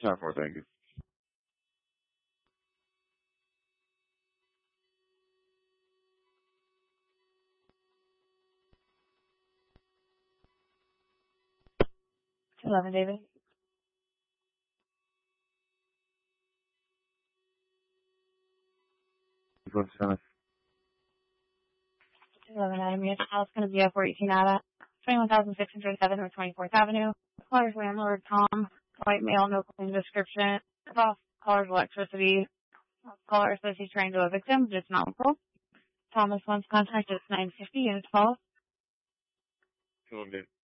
Time for it, thank you. David. 11 Adam, your house going to be up 418 Ada, 21,607 North 24th Avenue. Caller's landlord, Tom, white male, no claim description. Off caller's electricity. Caller says he's trying to evict him, but it's not local. Thomas wants contact at 950 Unit 12. Come on, dude.